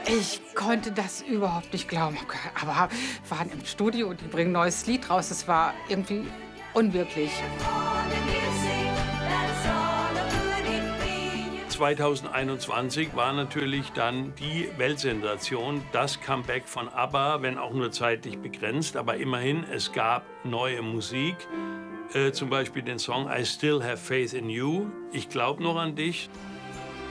Ich konnte das überhaupt nicht glauben. Aber waren im Studio und die bringen ein neues Lied raus. Es war irgendwie unwirklich. 2021 war natürlich dann die Weltsensation, das Comeback von ABBA, wenn auch nur zeitlich begrenzt, aber immerhin, es gab neue Musik, zum Beispiel den Song I Still Have Faith in You, ich glaube noch an dich.